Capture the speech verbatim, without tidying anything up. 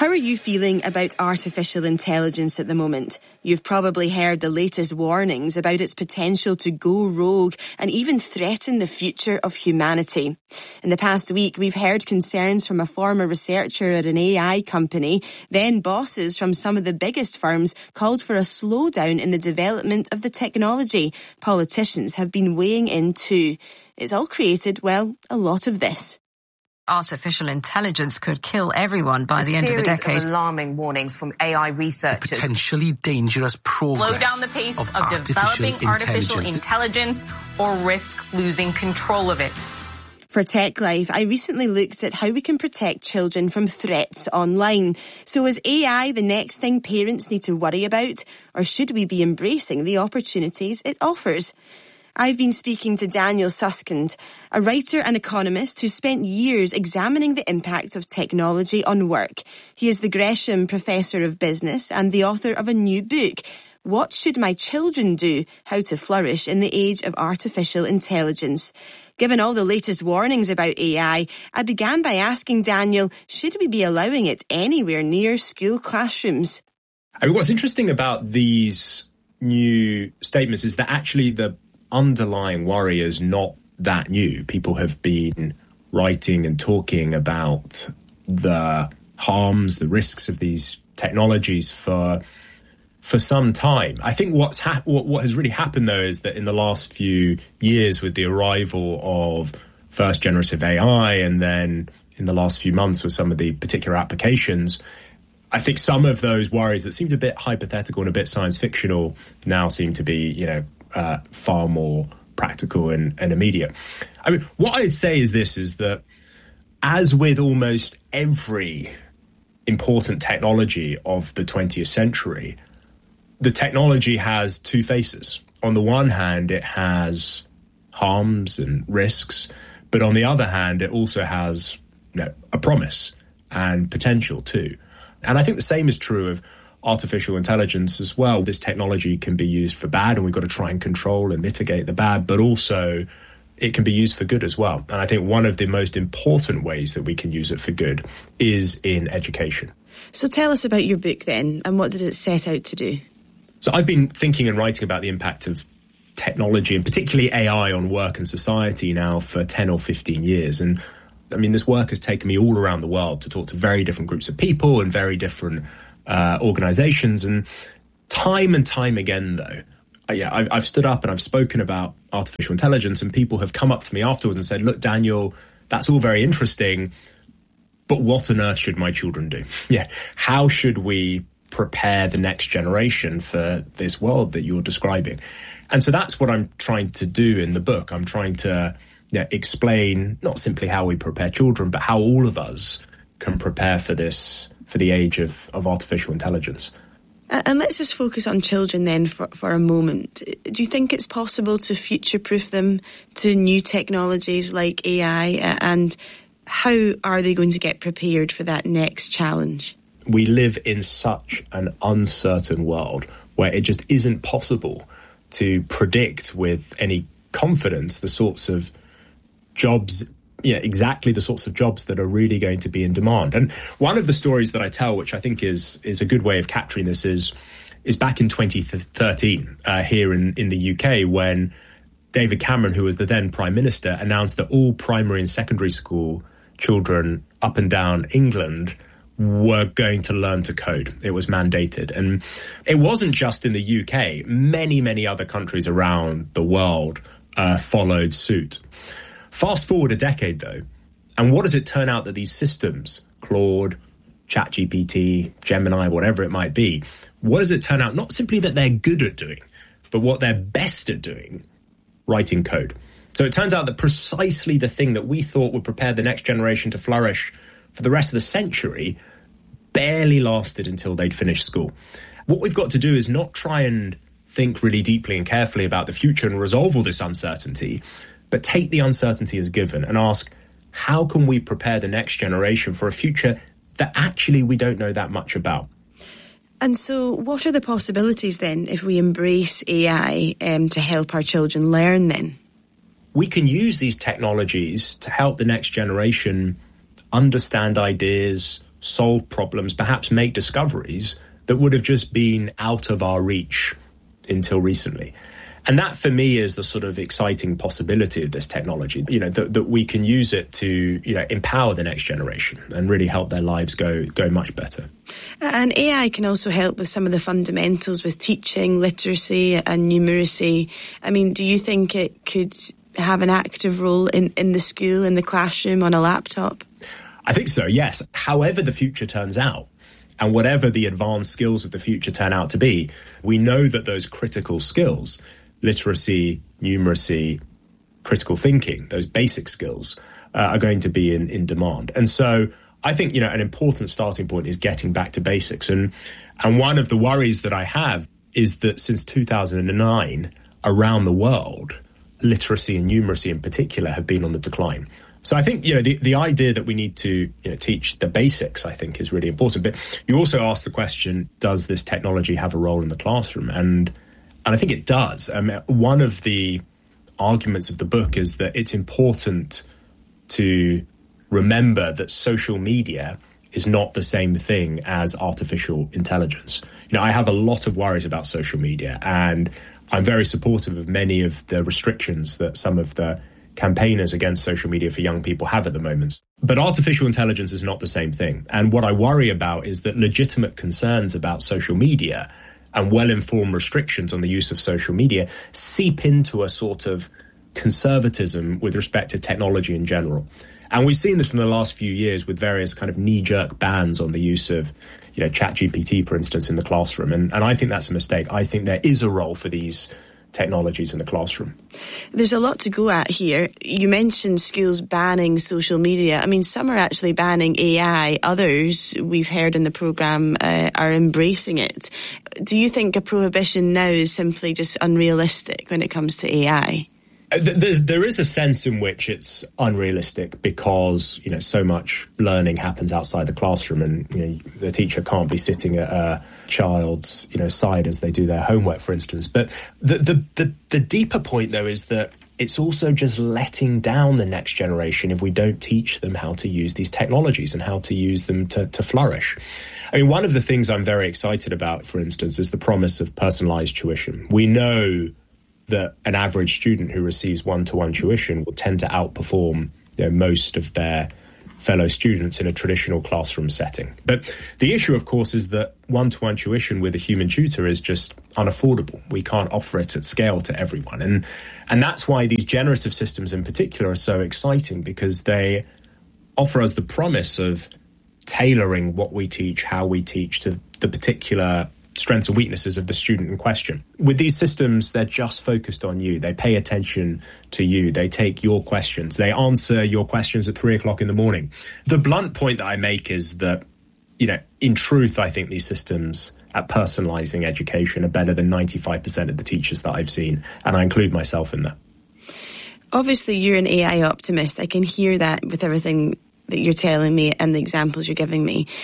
How are you feeling about artificial intelligence at the moment? You've probably heard the latest warnings about its potential to go rogue and even threaten the future of humanity. In the past week, we've heard concerns from a former researcher at an A I company. Then bosses from some of the biggest firms called for a slowdown in the development of the technology. Politicians have been weighing in too. It's all created, well, a lot of this. Artificial intelligence could kill everyone by the end of the decade. Of alarming warnings from A I researchers. The potentially dangerous progress. Slow down the pace of, of artificial developing intelligence. artificial intelligence or risk losing control of it. For Tech Life, I recently looked at how we can protect children from threats online. So is A I the next thing parents need to worry about? Or should we be embracing the opportunities it offers? I've been speaking to Daniel Susskind, a writer and economist who spent years examining the impact of technology on work. He is the Gresham Professor of Business and the author of a new book, What Should My Children Do? How to Flourish in the Age of Artificial Intelligence. Given all the latest warnings about A I, I began by asking Daniel, should we be allowing it anywhere near school classrooms? I mean, what's interesting about these new statements is that actually the underlying worry is not that new. People have been writing and talking about the harms, the risks of these technologies for for some time. I think what's ha- what, what has really happened, though, is that in the last few years, with the arrival of first generative A I and then in the last few months with some of the particular applications, I think some of those worries that seemed a bit hypothetical and a bit science fictional now seem to be, you know, Uh, far more practical and, and immediate. I mean, what I'd say is this, is that as with almost every important technology of the twentieth century, the technology has two faces. On the one hand, it has harms and risks, but on the other hand, it also has, you know, a promise and potential too. And I think the same is true of artificial intelligence as well. This technology can be used for bad, and we've got to try and control and mitigate the bad, but also it can be used for good as well. And I think one of the most important ways that we can use it for good is in education. So tell us about your book then, and what did it set out to do? So I've been thinking and writing about the impact of technology, and particularly A I, on work and society now for ten or fifteen years. And I mean, this work has taken me all around the world to talk to very different groups of people and very different Uh, organizations. And time and time again, though, I, yeah, I've, I've stood up and I've spoken about artificial intelligence, and people have come up to me afterwards and said, look, Daniel, that's all very interesting, but what on earth should my children do? Yeah. How should we prepare the next generation for this world that you're describing? And so that's what I'm trying to do in the book. I'm trying to yeah, explain not simply how we prepare children, but how all of us can prepare for this, for the age of, of artificial intelligence. And let's just focus on children then for, for a moment. Do you think it's possible to future-proof them to new technologies like A I? And how are they going to get prepared for that next challenge? We live in such an uncertain world where it just isn't possible to predict with any confidence the sorts of jobs, yeah, exactly the sorts of jobs that are really going to be in demand. And one of the stories that I tell, which I think is is a good way of capturing this, is is back in twenty thirteen uh, here in, in the U K, when David Cameron, who was the then Prime Minister, announced that all primary and secondary school children up and down England were going to learn to code. It was mandated. And it wasn't just in the U K. Many, many other countries around the world uh, followed suit. Fast forward a decade, though, and what does it turn out that these systems, Claude, ChatGPT, Gemini, whatever it might be, what does it turn out not simply that they're good at doing, but what they're best at doing? Writing code. So it turns out that precisely the thing that we thought would prepare the next generation to flourish for the rest of the century barely lasted until they'd finished school. What we've got to do is not try and think really deeply and carefully about the future and resolve all this uncertainty, but take the uncertainty as given and ask, how can we prepare the next generation for a future that actually we don't know that much about? And so what are the possibilities then if we embrace A I um, to help our children learn then? We can use these technologies to help the next generation understand ideas, solve problems, perhaps make discoveries that would have just been out of our reach until recently. And that, for me, is the sort of exciting possibility of this technology, you know, that, that we can use it to, you know, empower the next generation and really help their lives go go much better. And A I can also help with some of the fundamentals with teaching, literacy and numeracy. I mean, do you think it could have an active role in, in the school, in the classroom, on a laptop? I think so, yes. However the future turns out, and whatever the advanced skills of the future turn out to be, we know that those critical skills, literacy, numeracy, critical thinking, those basic skills, uh, are going to be in, in demand. And so I think, you know, an important starting point is getting back to basics. And and one of the worries that I have is that since two thousand nine, around the world, literacy and numeracy in particular have been on the decline. So I think, you know, the, the idea that we need to, you know, teach the basics, I think, is really important. But you also ask the question, does this technology have a role in the classroom? And And I think it does. I mean, one of the arguments of the book is that it's important to remember that social media is not the same thing as artificial intelligence. You know, I have a lot of worries about social media, and I'm very supportive of many of the restrictions that some of the campaigners against social media for young people have at the moment. But artificial intelligence is not the same thing. And what I worry about is that legitimate concerns about social media and well-informed restrictions on the use of social media seep into a sort of conservatism with respect to technology in general. And we've seen this in the last few years with various kind of knee-jerk bans on the use of, you know, ChatGPT, for instance, in the classroom. And, and I think that's a mistake. I think there is a role for these technologies in the classroom. There's a lot to go at here. You mentioned schools banning social media. I mean, some are actually banning A I. Others, we've heard in the programme, uh, are embracing it. Do you think a prohibition now is simply just unrealistic when it comes to A I? There's, there is a sense in which it's unrealistic because, you know, so much learning happens outside the classroom, and, you know, the teacher can't be sitting at a child's, you know, side as they do their homework, for instance. But the, the, the, the deeper point, though, is that it's also just letting down the next generation if we don't teach them how to use these technologies and how to use them to, to flourish. I mean, one of the things I'm very excited about, for instance, is the promise of personalized tuition. We know that an average student who receives one-to-one tuition will tend to outperform, you know, most of their fellow students in a traditional classroom setting. But the issue, of course, is that one-to-one tuition with a human tutor is just unaffordable. We can't offer it at scale to everyone. And and that's why these generative systems in particular are so exciting, because they offer us the promise of tailoring what we teach, how we teach, to the particular strengths and weaknesses of the student in question. With these systems, they're just focused on you. They pay attention to you. They take your questions. They answer your questions at three o'clock in the morning. The blunt point that I make is that, you know, in truth, I think these systems at personalizing education are better than ninety-five percent of the teachers that I've seen, and I include myself in that. Obviously, you're an A I optimist. I can hear that with everything that you're telling me and the examples you're giving me.